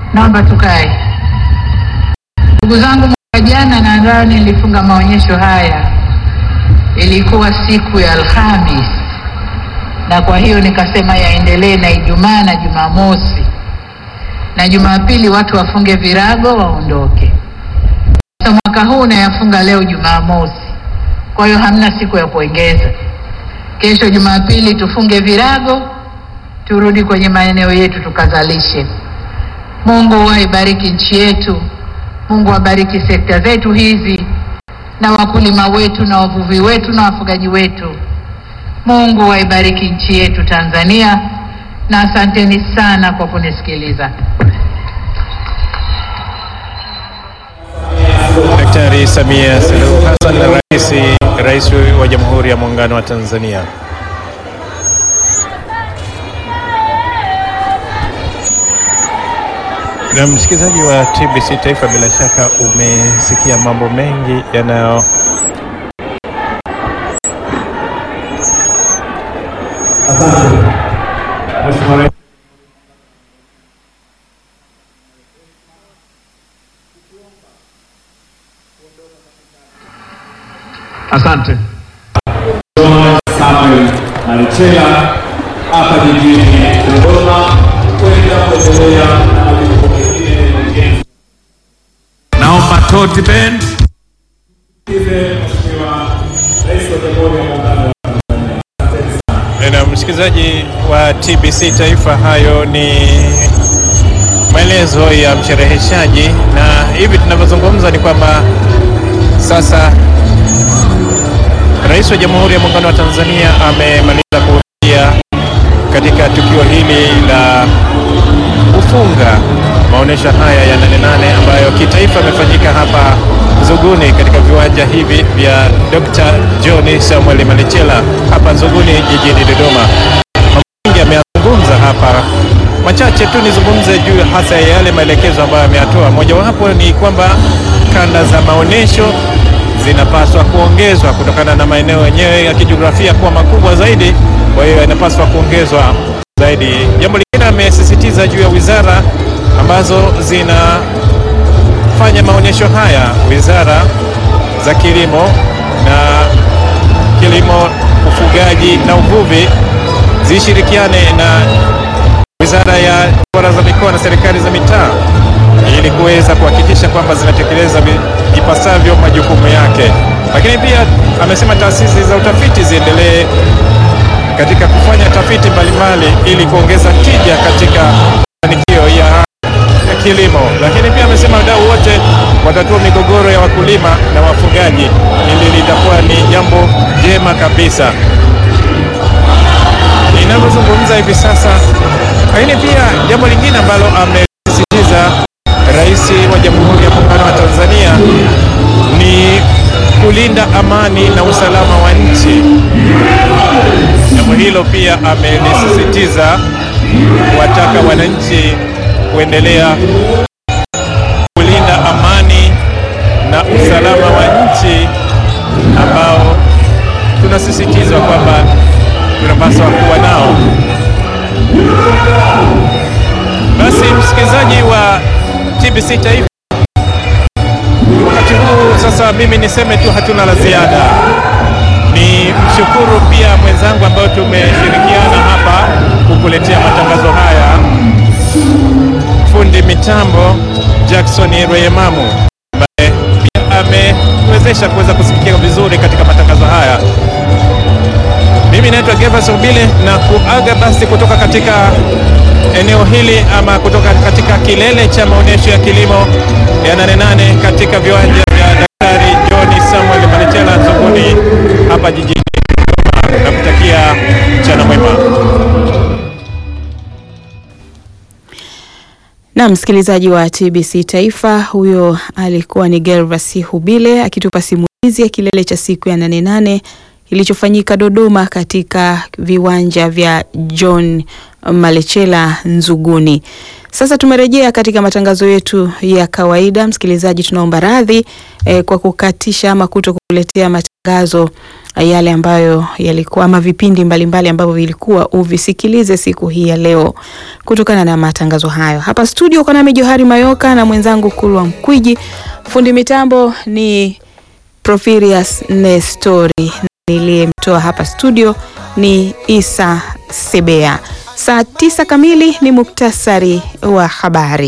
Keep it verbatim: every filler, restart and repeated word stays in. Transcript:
Naomba tukae. Ndugu zangu, mwaka jana nadhani nilifunga maonyesho haya, ilikuwa siku ya Alhamis, na kwa hiyo nikasema yaendelee na Ijumaa na Jumamosi, na Jumapili watu wafunge virago waondoke. Sasa mwaka huu nayafunga leo Jumamosi, kwa hiyo hamna siku ya kuongeza. Kesho Jumapili tufunge virago, turudi kwenye maeneo yetu tukazalishe. Mungu aibariki nchi yetu, Mungu abariki sekta zetu hizi na wakulima wetu na wavuvi wetu na wafugaji wetu. Mungu aibariki nchi yetu Tanzania, na asanteni sana kwa kunisikiliza. Daktari Samia Suluhu Hassan, Rais Rais wa Jamhuri ya Muungano wa Tanzania. Na msikilizaji wa T B C Taifa, bila shaka umesikia mambo mengi yanayo Asante. Samuel Malichela hapa jijini Dodoma kwenda kuendelea na majukumu mengine. Naomba Toti Band. Mheshimiwa Rais wa Jamhuri ya Muungano wa Tanzania. Na msikilizaji wa T B C Taifa, hayo ni maelezo ya mshereheshaji, na hivi tunavyozungumza ni kwamba sasa Rais wa Jamhuri ya Muungano wa Tanzania amemaliza kuhudhuria katika tukio hili la kufunga maonesho haya ya nane nane ambayo kitaifa yamefanyika hapa Nzuguni katika viwanja hivi vya Doctor John Samuel Malichela hapa Nzuguni jijini Dodoma. Mengi ameyazungumza hapa, machache tu nizungumze juu hasa yale maelekezo ambayo ameyatoa. Mojawapo ni kwamba kanda za maonesho zinapaswa kuongezwa kutokana na maeneo yenyewe ya kijiografia kuwa makubwa zaidi, kwa hiyo yanapaswa kuongezwa zaidi. Jambo lingine amesisitiza juu ya wizara ambazo zinafanya maonyesho haya, wizara za kilimo na kilimo, ufugaji na uvuvi zishirikiane na wizara ya bora za mikoa na serikali za mitaa ili kuweza kuhakikisha kwamba zinatekeleza ipasavyo majukumu yake. Lakini pia amesema taasisi za utafiti ziendelee katika kufanya tafiti mbalimbali ili kuongeza tija katika mafanikio ya, ya kilimo. Lakini pia amesema wadau wote watatua migogoro ya wakulima na wafugaji, ili litakuwa ni jambo jema kabisa ninavyozungumza hivi sasa. Lakini pia jambo lingine ambalo amesisitiza Rais wa Jamhuri ya Muungano wa Tanzania ni kulinda amani na usalama wa nchi. Jambo hilo pia amelisisitiza, kuwataka wananchi kuendelea kulinda amani na usalama wa nchi ambao tunasisitizwa kwamba tunapaswa kuwa nao. Basi msikilizaji wa T B C Taifa, wakati huu sasa mimi niseme tu hatuna la ziada. Ni mshukuru pia mwenzangu ambao tumeshirikiana hapa kukuletea matangazo haya, fundi mitambo Jackson Rweyemamu ambaye pia amewezesha kuweza kusikia vizuri katika matangazo haya. Mimi naitwa Gervas Ubile na kuaga basi kutoka katika eneo hili ama kutoka katika kilele cha maonyesho ya kilimo ya nane nane katika viwanja vya Daktari John Samuel Malichela Nzuguni hapa jijini Dodoma, na kutakia mchana mwema. Na msikilizaji wa T B C Taifa, huyo alikuwa ni Gervas Ubile akitupa simulizi ya kilele cha siku ya nane nane kilichofanyika Dodoma katika viwanja vya John Malichela Nzuguni. Sasa tumerejea katika matangazo yetu ya kawaida. Msikilizaji, tunaomba radhi eh, kwa kukatisha ama kuto kukuletea matangazo yale ambayo yalikuwa ama vipindi mbalimbali ambavyo vilikuwa uvisikilize siku hii ya leo kutokana na matangazo hayo. Hapa studio kuna mimi Johari Mayoka na mwenzangu Kulwa Mkwiji. Fundi mitambo ni Profirius Nestori, niliyemtoa hapa studio ni Isa Sebea. Saa tisa kamili ni muktasari wa habari.